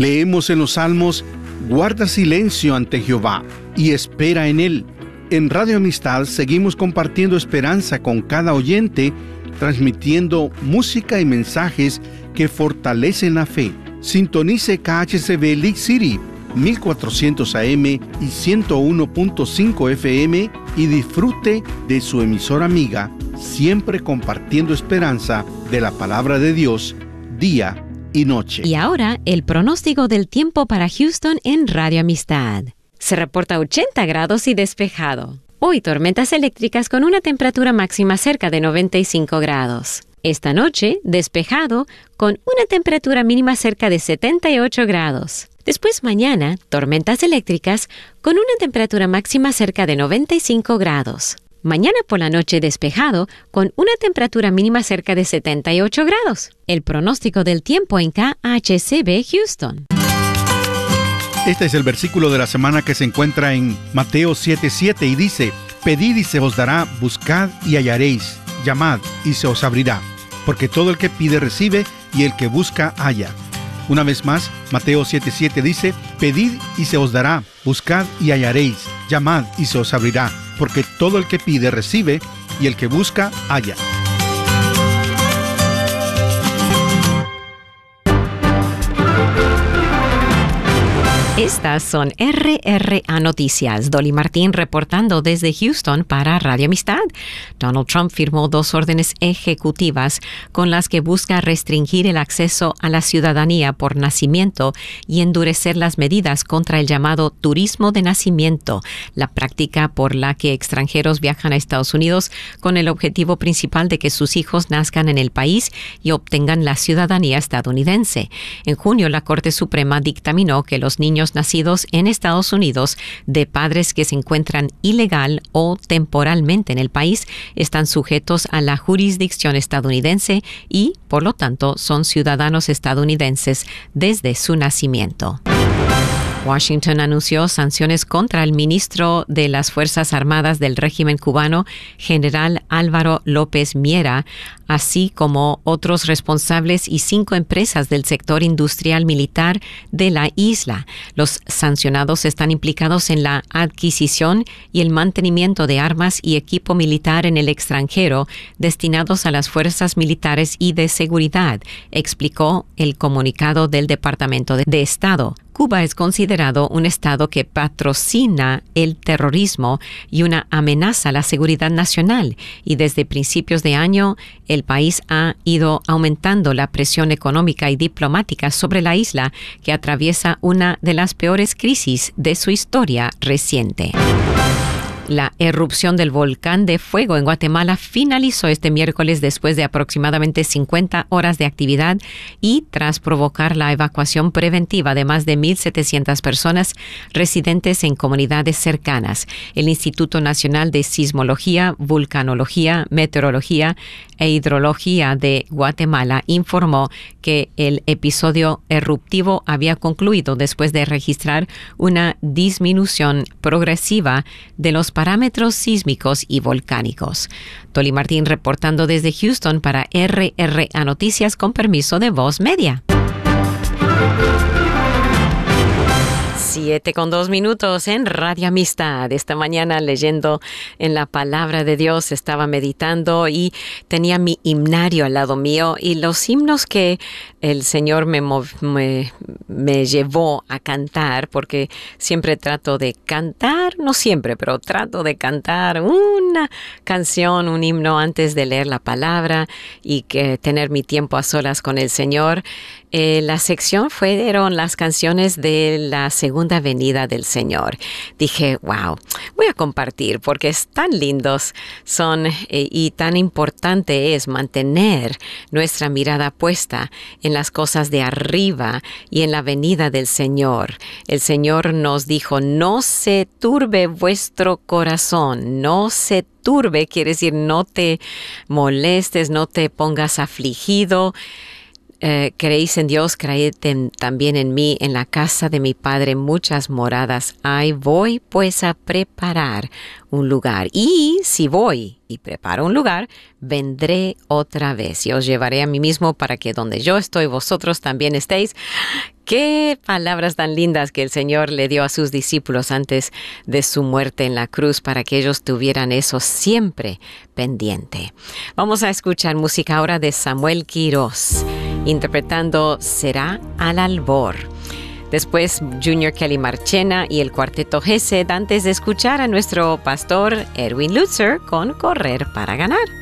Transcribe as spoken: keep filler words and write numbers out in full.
Leemos en los Salmos: guarda silencio ante Jehová y espera en Él. En Radio Amistad seguimos compartiendo esperanza con cada oyente, transmitiendo música y mensajes que fortalecen la fe. Sintonice K H C B League City, mil cuatrocientos A M y ciento uno punto cinco F M y disfrute de su emisora amiga, siempre compartiendo esperanza de la palabra de Dios, día y noche. Y ahora, el pronóstico del tiempo para Houston en Radio Amistad. Se reporta ochenta grados y despejado. Hoy tormentas eléctricas con una temperatura máxima cerca de noventa y cinco grados. Esta noche, despejado, con una temperatura mínima cerca de setenta y ocho grados. Después mañana, tormentas eléctricas con una temperatura máxima cerca de noventa y cinco grados. Mañana por la noche despejado con una temperatura mínima cerca de setenta y ocho grados. El pronóstico del tiempo en K H C B Houston. Este es el versículo de la semana que se encuentra en Mateo siete siete y dice: pedid y se os dará, buscad y hallaréis, llamad y se os abrirá. Porque todo el que pide recibe, y el que busca halla. Una vez más, Mateo siete siete dice: pedid y se os dará, buscad y hallaréis, llamad y se os abrirá. Porque todo el que pide recibe, y el que busca halla. Estas son R R A Noticias. Dolly Martín reportando desde Houston para Radio Amistad. Donald Trump firmó dos órdenes ejecutivas con las que busca restringir el acceso a la ciudadanía por nacimiento y endurecer las medidas contra el llamado turismo de nacimiento, la práctica por la que extranjeros viajan a Estados Unidos con el objetivo principal de que sus hijos nazcan en el país y obtengan la ciudadanía estadounidense. En junio, la Corte Suprema dictaminó que los niños nacidos en Estados Unidos de padres que se encuentran ilegal o temporalmente en el país están sujetos a la jurisdicción estadounidense y, por lo tanto, son ciudadanos estadounidenses desde su nacimiento. Washington anunció sanciones contra el ministro de las Fuerzas Armadas del régimen cubano, general Álvaro López Miera, así como otros responsables y cinco empresas del sector industrial militar de la isla. Los sancionados están implicados en la adquisición y el mantenimiento de armas y equipo militar en el extranjero destinados a las fuerzas militares y de seguridad, explicó el comunicado del Departamento de Estado. Cuba es considerado un estado que patrocina el terrorismo y una amenaza a la seguridad nacional, y desde principios de año el país ha ido aumentando la presión económica y diplomática sobre la isla, que atraviesa una de las peores crisis de su historia reciente. La erupción del volcán de fuego en Guatemala finalizó este miércoles después de aproximadamente cincuenta horas de actividad y tras provocar la evacuación preventiva de más de mil setecientas personas residentes en comunidades cercanas. El Instituto Nacional de Sismología, Vulcanología, Meteorología e Hidrología de Guatemala informó que el episodio eruptivo había concluido después de registrar una disminución progresiva de los parámetros sísmicos y volcánicos. Dolly Martín reportando desde Houston para R R A Noticias con permiso de Voz Media. Siete con dos minutos en Radio Amistad. Esta mañana leyendo en la palabra de Dios, estaba meditando y tenía mi himnario al lado mío, y los himnos que el Señor me, me, me llevó a cantar, porque siempre trato de cantar, no siempre, pero trato de cantar una canción, un himno antes de leer la palabra y que tener mi tiempo a solas con el Señor. Eh, la sección fueron las canciones de la segunda venida del Señor. Dije, wow, voy a compartir porque es tan lindos son eh, y tan importante es mantener nuestra mirada puesta en las cosas de arriba y en la venida del Señor. El Señor nos dijo, no se turbe vuestro corazón, no se turbe, quiere decir no te molestes, no te pongas afligido. Eh, creéis en Dios, creed en, también en mí. En la casa de mi Padre muchas moradas hay. Voy pues a preparar un lugar. Y si voy y preparo un lugar, vendré otra vez y os llevaré a mí mismo para que donde yo estoy, vosotros también estéis. Qué palabras tan lindas que el Señor le dio a sus discípulos antes de su muerte en la cruz para que ellos tuvieran eso siempre pendiente. Vamos a escuchar música ahora de Samuel Quirós, interpretando Será al albor. Después Junior Kelly Marchena y el Cuarteto Gesed, antes de escuchar a nuestro pastor Erwin Lutzer con Correr para Ganar.